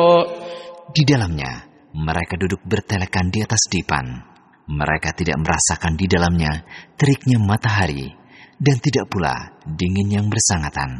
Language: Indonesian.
Di dalamnya, mereka duduk bertelekan di atas dipan. Mereka tidak merasakan di dalamnya teriknya matahari dan tidak pula dingin yang bersangatan.